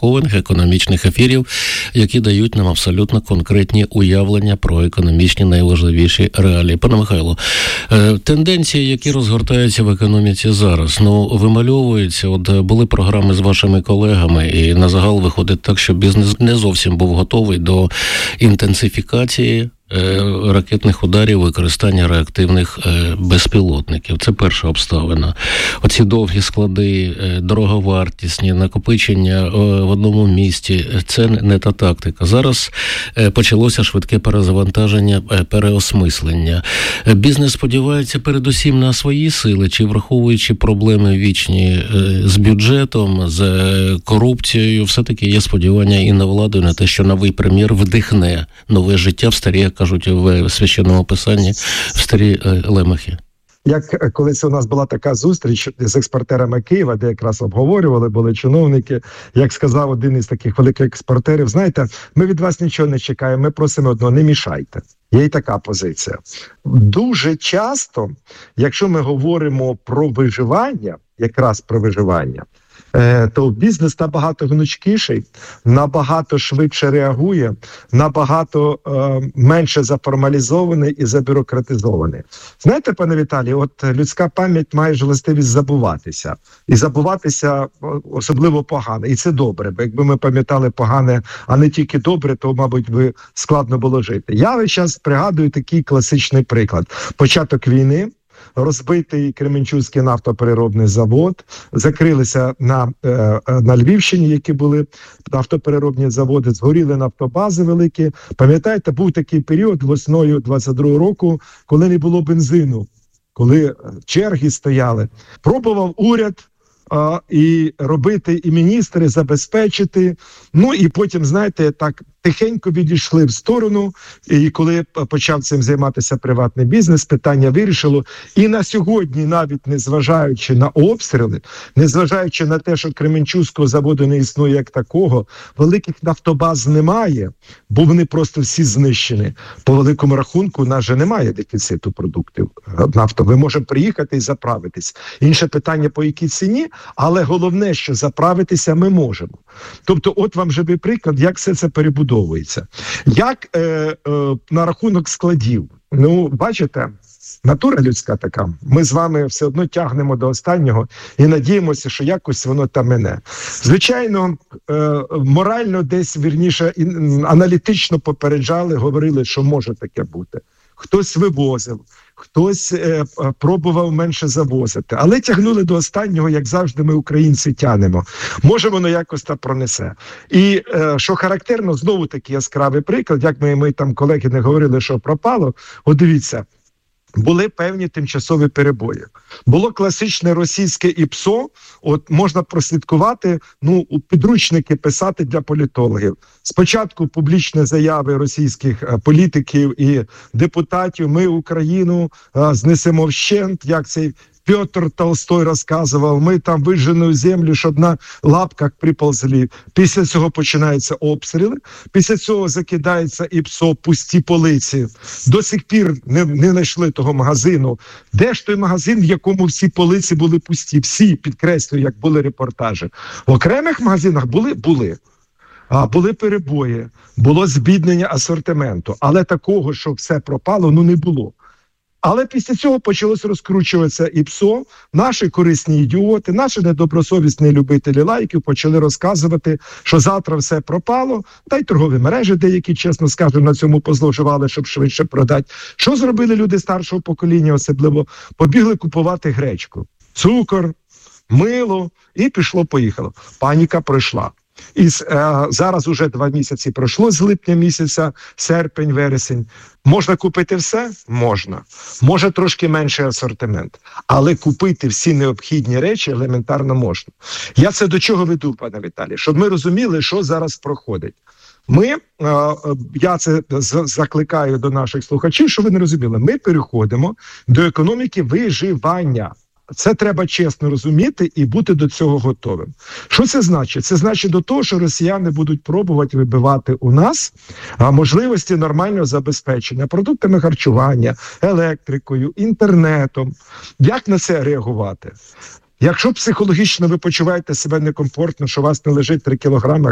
розрахованих економічних ефірів, які дають нам абсолютно конкретні уявлення про економічні найважливіші реалії. Пане Михайло, тенденції, які розгортаються в економіці зараз, вимальовуються, були програми з вашими колегами, і на загал виходить так, що бізнес не зовсім був готовий до інтенсифікації ракетних ударів, використання реактивних безпілотників. Це перша обставина. Оці довгі склади, дороговартісні, накопичення в одному місці – це не та тактика. Зараз почалося швидке перезавантаження, переосмислення. Бізнес сподівається передусім на свої сили, чи враховуючи проблеми вічні з бюджетом, з корупцією, все-таки є сподівання і на владу, і на те, що новий прем'єр вдихне нове життя в старі, як кажуть в священному писанні, в старі лемахи. Як колись у нас була така зустріч з експортерами Києва, де якраз обговорювали, були чиновники, як сказав один із таких великих експортерів, знаєте, ми від вас нічого не чекаємо, ми просимо одного, не мішайте. Є й така позиція. Дуже часто, якщо ми говоримо про виживання, якраз про виживання, то бізнес набагато гнучкіший, набагато швидше реагує, набагато менше заформалізований і забюрократизований. Знаєте, пане Віталій, от людська пам'ять має властивість забуватися. І забуватися особливо погано. І це добре, бо якби ми пам'ятали погане, а не тільки добре, то, мабуть, би складно було жити. Я весь час пригадую такий класичний приклад. Початок війни. Розбитий Кременчуцький нафтопереробний завод, закрилися на Львівщині, які були нафтопереробні заводи, згоріли нафтобази великі. Пам'ятаєте, був такий період весною 22-го року, коли не було бензину, коли черги стояли. Пробував уряд і робити, і міністри забезпечити. Ну і потім, знаєте, так тихенько відійшли в сторону, і коли почав цим займатися приватний бізнес, питання вирішило. І на сьогодні, навіть незважаючи на обстріли, незважаючи на те, що Кременчуцького заводу не існує як такого, великих нафтобаз немає, бо вони просто всі знищені. По великому рахунку, у нас же немає дефіциту продуктів нафту. Ми можемо приїхати і заправитись. Інше питання, по якій ціні, але головне, що заправитися ми можемо. Тобто, от вам живий приклад, як все це перебудовується. Як на рахунок складів. Ну, бачите, натура людська така. Ми з вами все одно тягнемо до останнього і надіємося, що якось воно там мине. Звичайно, морально десь, вірніше, аналітично попереджали, говорили, що може таке бути. Хтось вивозив, хтось пробував менше завозити. Але тягнули до останнього, як завжди ми, українці, тянемо. Може, воно якось та пронесе. І що характерно, знову такий яскравий приклад, як ми там колеги не говорили, що пропало. От дивіться, були певні тимчасові перебої. Було класичне російське ІПСО, от можна прослідкувати, у підручники писати для політологів. Спочатку публічні заяви російських політиків і депутатів: ми Україну знесемо вщент, як цей Петр Толстой розказував, ми там вижжену землю, щоб на лапках приползли. Після цього починаються обстріли, після цього закидається ІПСО, пусті полиці. До сих пір не знайшли того магазину. Де ж той магазин, в якому всі полиці були пусті? Всі, підкреслюю, як були репортажі. В окремих магазинах були. Були перебої, було збіднення асортименту, але такого, що все пропало, не було. Але після цього почалось розкручуватися ІПСО, наші корисні ідіоти, наші недобросовісні любителі лайків почали розказувати, що завтра все пропало, та й торгові мережі деякі, чесно скажу, на цьому позловживали, щоб швидше продати. Що зробили люди старшого покоління особливо? Побігли купувати гречку, цукор, мило і пішло-поїхало. Паніка пройшла. І зараз уже 2 місяці пройшло з липня місяця, серпень, вересень. Можна купити все? Можна. Може трошки менший асортимент. Але купити всі необхідні речі елементарно можна. Я це до чого веду, пане Віталій? Щоб ми розуміли, що зараз проходить. Я це закликаю до наших слухачів, щоб ви не розуміли. Ми переходимо до економіки виживання. Це треба чесно розуміти і бути до цього готовим. Що це значить? Це значить до того, що росіяни будуть пробувати вибивати у нас можливості нормального забезпечення продуктами харчування, електрикою, інтернетом. Як на це реагувати? Якщо психологічно ви почуваєте себе некомфортно, що у вас не лежить 3 кілограми